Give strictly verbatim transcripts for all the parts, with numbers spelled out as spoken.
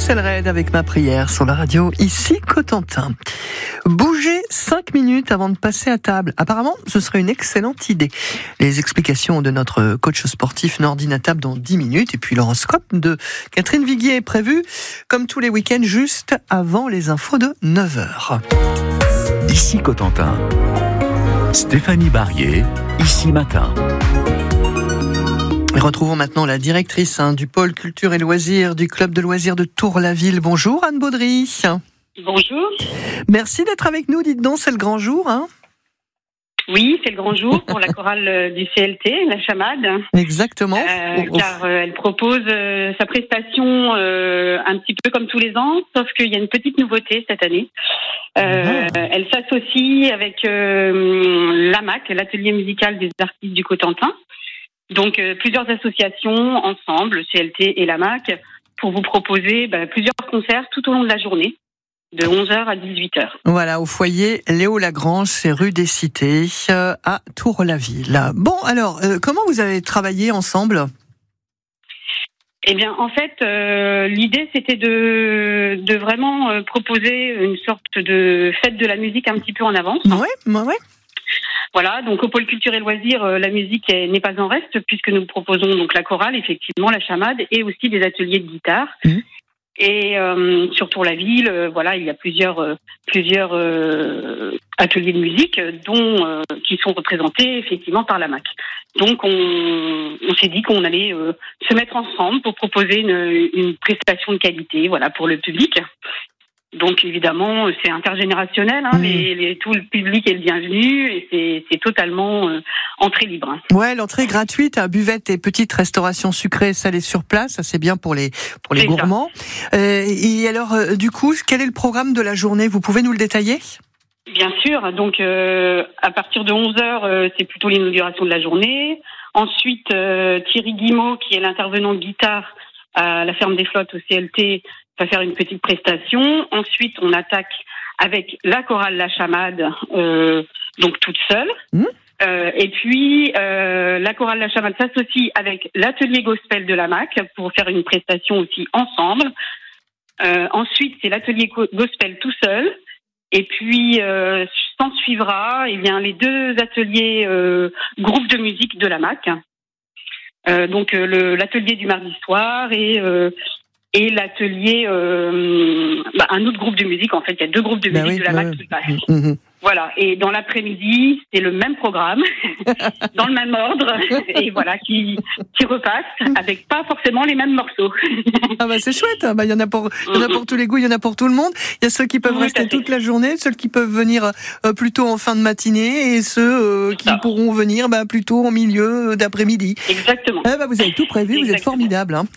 Selred avec ma prière sur la radio, ici Cotentin. Bouger cinq minutes avant de passer à table. Apparemment, ce serait une excellente idée. Les explications de notre coach sportif Nordine à table dans dix minutes. Et puis l'horoscope de Catherine Viguier est prévu, comme tous les week-ends, juste avant les infos de neuf heures. Ici Cotentin. Stéphanie Barrier, ici matin. Et retrouvons maintenant la directrice hein, du pôle culture et loisirs du club de loisirs de Tour-la-Ville. Bonjour Anne Baudry. Bonjour. Merci d'être avec nous, dites donc, c'est le grand jour. Hein oui, c'est le grand jour pour la chorale du C L T, la Chamade. Exactement. Euh, oh, car euh, elle propose euh, sa prestation euh, un petit peu comme tous les ans, sauf qu'il y a une petite nouveauté cette année. Euh, ah. Elle s'associe avec euh, l'A M A C, l'atelier musical des artistes du Cotentin. Donc euh, plusieurs associations ensemble, le C L T et l'A M A C, pour vous proposer bah, plusieurs concerts tout au long de la journée, de onze heures à dix-huit heures. Voilà, au foyer Léo Lagrange, c'est rue des Cités, euh, à Tour-la-Ville. Bon, alors, euh, comment vous avez travaillé ensemble ? Eh bien, en fait, euh, l'idée, c'était de, de vraiment euh, proposer une sorte de fête de la musique un petit peu en avance. Oui, oui, oui. Voilà, donc au pôle culture et loisirs, euh, la musique est, n'est pas en reste, puisque nous proposons donc la chorale, effectivement, la chamade, et aussi des ateliers de guitare. Mmh. Et euh, sur Tour-la-Ville, euh, voilà, il y a plusieurs euh, plusieurs euh, ateliers de musique, dont euh, qui sont représentés effectivement par l'A M A C. Donc on, on s'est dit qu'on allait euh, se mettre ensemble pour proposer une, une prestation de qualité, voilà, pour le public. Donc évidemment, c'est intergénérationnel, hein, mmh. les, les, tout le public est le bienvenu et c'est, c'est totalement euh, entrée libre. Hein. Ouais, l'entrée gratuite, à buvette et petite restauration sucrée et salée sur place, ça c'est bien pour les pour les c'est gourmands. Euh, et alors, euh, du coup, quel est le programme de la journée ? Vous pouvez nous le détailler ? Bien sûr. Donc euh, à partir de onze heures, euh, c'est plutôt l'inauguration de la journée. Ensuite, euh, Thierry Guimau, qui est l'intervenant de guitare à la ferme des Flottes au C L T, va faire une petite prestation. Ensuite, on attaque avec la chorale La Chamade, euh, donc toute seule. Mmh. Euh, et puis, euh, la chorale La Chamade s'associe avec l'atelier gospel de l'A M A C pour faire une prestation aussi ensemble. Euh, ensuite, c'est l'atelier gospel tout seul. Et puis, euh, s'en suivra eh bien, les deux ateliers euh, groupes de musique de l'A M A C. Euh, donc, euh, le, l'atelier du mardi soir et... Euh, Et l'atelier, euh, bah, un autre groupe de musique, en fait, il y a deux groupes de musique ben oui, de la M A C euh, qui passent. Mmh. Voilà, et dans l'après-midi, c'est le même programme, dans le même ordre, et voilà, qui, qui repasse, avec pas forcément les mêmes morceaux. Ah bah c'est chouette, hein. Bah, il y en a pour, il y en a pour tous les goûts, il y en a pour tout le monde. Il y a ceux qui peuvent oui, rester toute la journée, ceux qui peuvent venir euh, plutôt en fin de matinée, et ceux euh, qui ah. pourront venir bah, plutôt en milieu d'après-midi. Exactement. Ah bah, vous avez tout prévu, Exactement. Vous êtes formidable. Hein.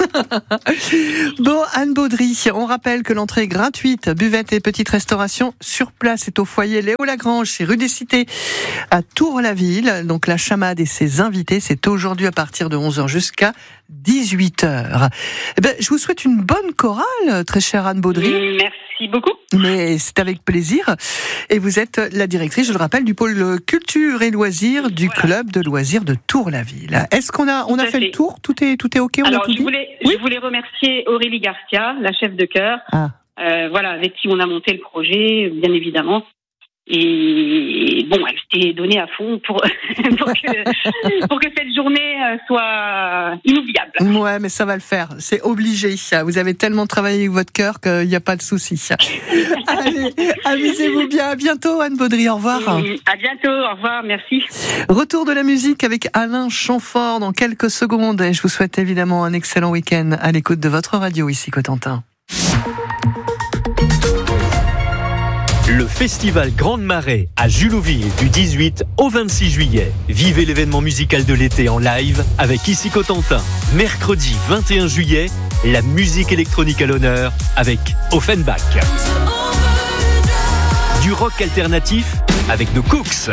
Bon, Anne Baudry, on rappelle que l'entrée est gratuite, buvette et petite restauration sur place est au foyer Léo Lagrange, c'est rue des Cités, à Tour-la-Ville. Donc la chamade et ses invités, c'est aujourd'hui à partir de onze heures jusqu'à dix-huit heures. Eh ben, je vous souhaite une bonne chorale, très chère Anne Baudry. Merci beaucoup. Mais c'est avec plaisir. Et vous êtes la directrice, je le rappelle, du pôle culture et loisirs du voilà. club de loisirs de Tour-la-Ville. Est-ce qu'on a, on a fait, fait le tour ? Tout est, tout est OK ? On Alors, a tout je, dit voulais, oui je voulais remercier Aurélie Garcia, la chef de chœur, ah. euh, voilà, avec qui on a monté le projet, bien évidemment. Et bon, elle s'est donnée à fond pour, pour, que, pour que cette journée soit inoubliable. Ouais, mais ça va le faire. C'est obligé. Vous avez tellement travaillé avec votre cœur qu'il n'y a pas de souci. Allez, amusez-vous bien. À bientôt, Anne Baudry. Au revoir. À bientôt. Au revoir. Merci. Retour de la musique avec Alain Chamfort dans quelques secondes. Et je vous souhaite évidemment un excellent week-end à l'écoute de votre radio ici, Cotentin. Le festival Grande Marée à Julouville du dix-huit au vingt-six juillet. Vivez l'événement musical de l'été en live avec Ici Cotentin. Mercredi vingt et un juillet, la musique électronique à l'honneur avec Offenbach. Du rock alternatif avec The Cooks.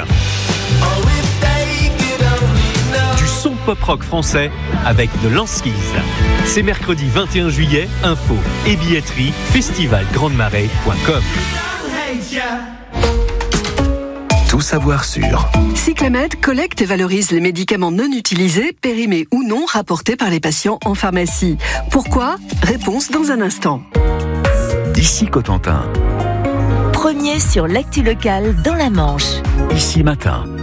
Du son pop-rock français avec The Lanskis. C'est mercredi vingt et un juillet, info et billetterie festival grande marée point com. Tout savoir sur Cyclamed collecte et valorise les médicaments non utilisés, périmés ou non, rapportés par les patients en pharmacie. Pourquoi ? Réponse dans un instant. d'ici Cotentin. Premier sur l'actu locale dans la Manche. Ici Matin.